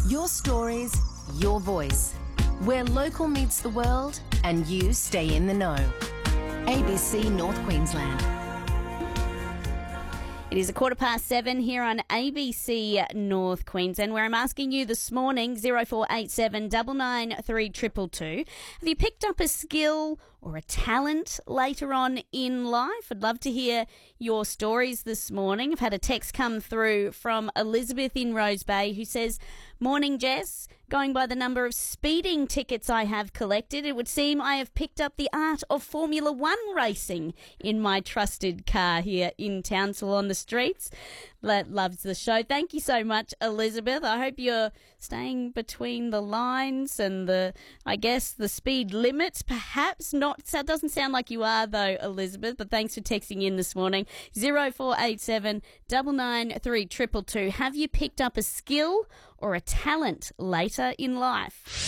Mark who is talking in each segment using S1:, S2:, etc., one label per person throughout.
S1: Your stories, your voice. Where local meets the world and you stay in the know. ABC North Queensland.
S2: It is 7:15 here on ABC North Queensland, where I'm asking you this morning, 0487 993 222, have you picked up a skill or a talent later on in life? I'd love to hear your stories this morning. I've had a text come through from Elizabeth in Rose Bay who says, "Morning, Jess. Going by the number of speeding tickets I have collected, it would seem I have picked up the art of Formula One racing in my trusted car here in Townsville on the streets." Loves the show. Thank you so much, Elizabeth. I hope you're staying between the lines and the speed limits. Perhaps not. That doesn't sound like you are, though, Elizabeth, but thanks for texting in this morning. 0487 993 222. Have you picked up a skill or a talent later in life?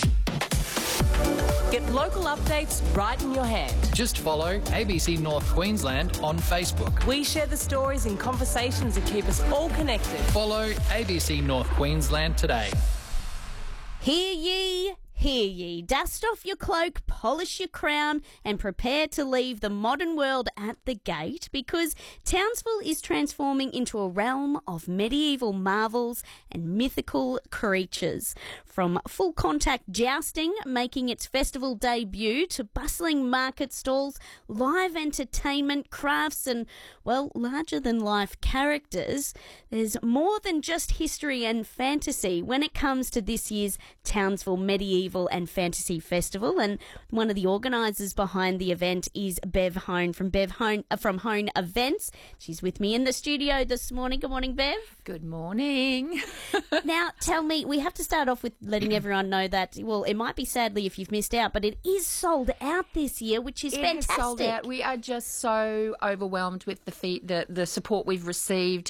S3: Get local updates right in your hand.
S4: Just follow ABC North Queensland on Facebook.
S3: We share the stories and conversations that keep us all connected.
S4: Follow ABC North Queensland today.
S2: Hear ye, hear ye. Dust off your cloak, polish your crown, and prepare to leave the modern world at the gate, because Townsville is transforming into a realm of medieval marvels and mythical creatures. From full contact jousting making its festival debut to bustling market stalls, live entertainment, crafts and, well, larger than life characters, there's more than just history and fantasy when it comes to this year's Townsville Medieval and Fantasy Festival. And one of the organisers behind the event is Bev Hone from Hone Events. She's with me in the studio this morning. Good morning, Bev.
S5: Good morning.
S2: Now, tell me, we have to start off with letting everyone know that, well, it might be sadly if you've missed out, but it is sold out this year, which is fantastic.
S5: Has sold out. We are just so overwhelmed with the support we've received.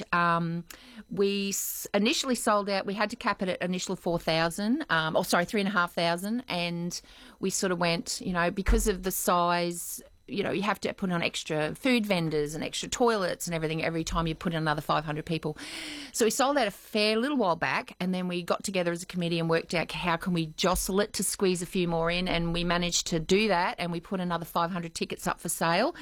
S5: We initially sold out. We had to cap it at initial 3,500, and we sort of went, because of the size. You have to put on extra food vendors and extra toilets and everything every time you put in another 500 people. So we sold out a fair little while back, and then we got together as a committee and worked out how can we jostle it to squeeze a few more in, and we managed to do that, and we put another 500 tickets up for sale.